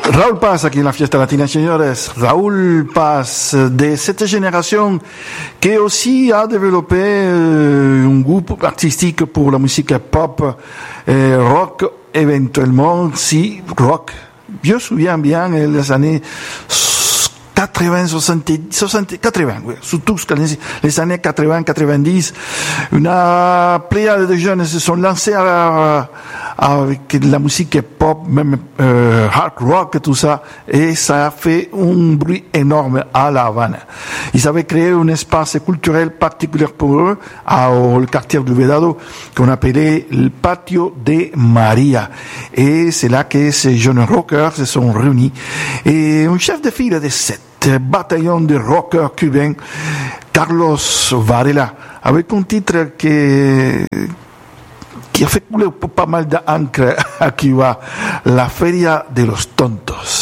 Raúl Paz aquí en la Fiesta Latina, señores. Raúl Paz, de cette génération qui aussi a développé un groupe artistique pour la musique pop, rock éventuellement, si rock. Je me souviens bien les années 80, 80, oui, surtout les années 80, 90, une pléiade de jeunes se sont lancés avec la musique pop, même hard rock, tout ça, et ça a fait un bruit énorme à La Havane. Ils avaient créé un espace culturel particulier pour eux, au quartier du Vedado, qu'on appelait le Patio de Maria. Et c'est là que ces jeunes rockers se sont réunis. Et un chef de file de 7 bataillon de rockers cubains, Carlos Varela, avec un titre qui a fait couler pas mal d'encre à Cuba, La Feria de los Tontos.